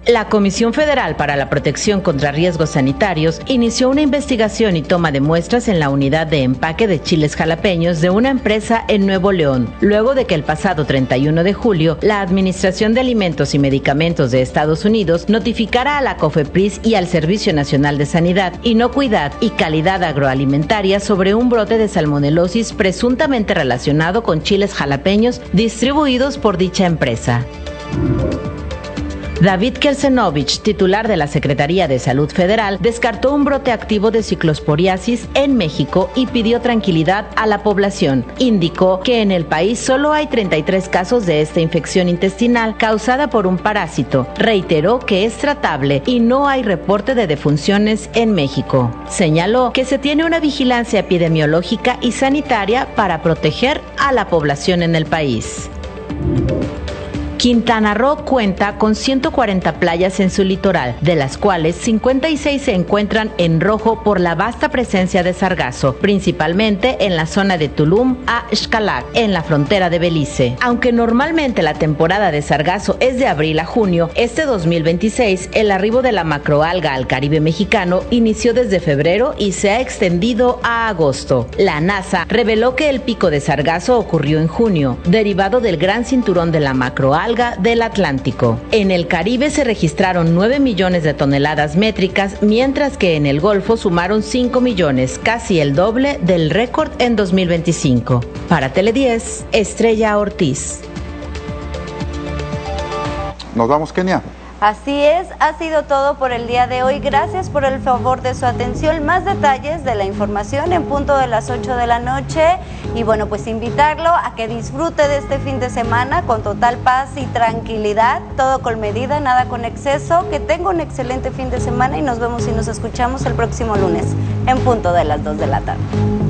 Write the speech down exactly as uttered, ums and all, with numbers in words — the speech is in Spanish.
La Comisión Federal para la Protección contra Riesgos Sanitarios inició una investigación y toma de muestras en la unidad de empaque de chiles jalapeños de una empresa en Nuevo León, luego de que el pasado treinta y uno de julio la Administración de Alimentos y Medicamentos de Estados Unidos notificara a la COFEPRIS y al Servicio Nacional de Sanidad, Inocuidad y Calidad Agroalimentaria sobre un brote de salmonelosis presuntamente relacionado con chiles jalapeños distribuidos por dicha empresa. David Kelsenovich, titular de la Secretaría de Salud Federal, descartó un brote activo de ciclosporiasis en México y pidió tranquilidad a la población. Indicó que en el país solo hay treinta y tres casos de esta infección intestinal causada por un parásito. Reiteró que es tratable y no hay reporte de defunciones en México. Señaló que se tiene una vigilancia epidemiológica y sanitaria para proteger a la población en el país. Quintana Roo cuenta con ciento cuarenta playas en su litoral, de las cuales cincuenta y seis se encuentran en rojo por la vasta presencia de sargazo, principalmente en la zona de Tulum a Xcalac, en la frontera de Belice. Aunque normalmente la temporada de sargazo es de abril a junio, este dos mil veintiséis el arribo de la macroalga al Caribe mexicano inició desde febrero y se ha extendido a agosto. La NASA reveló que el pico de sargazo ocurrió en junio, derivado del gran cinturón de la macroalga del Atlántico. En el Caribe se registraron nueve millones de toneladas métricas, mientras que en el Golfo sumaron cinco millones, casi el doble del récord en dos mil veinticinco. Para Tele diez, Estrella Ortiz. Nos vamos, Kenia. Así es, ha sido todo por el día de hoy. Gracias por el favor de su atención. Más detalles de la información en punto de las ocho de la noche. Y bueno, pues invitarlo a que disfrute de este fin de semana con total paz y tranquilidad. Todo con medida, nada con exceso. Que tenga un excelente fin de semana y nos vemos y nos escuchamos el próximo lunes en punto de las dos de la tarde.